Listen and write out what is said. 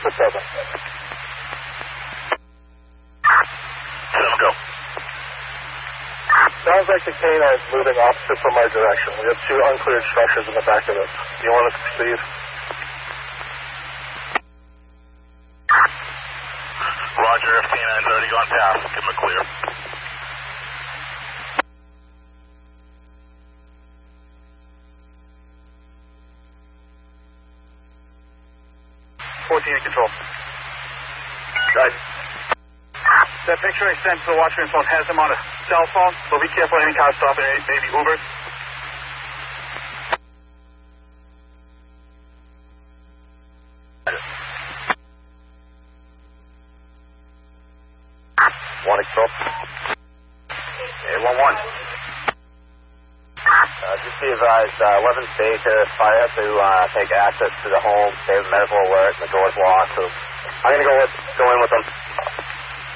for 7. 7, go. Sounds like the K-9 is moving opposite from our direction. We have 2 uncleared structures in the back of it. Do you want us to proceed? Roger, if K-9's already gone past, give him a clear. 14 in control. Right. That picture I sent to the watchman's phone has him on a cell phone, so be careful any car stopping, maybe Ubers. One control. 811. Just be advised, 11 Baker, fire have to take access to the home, save medical alert, and the door's locked, so I'm going to go in with them.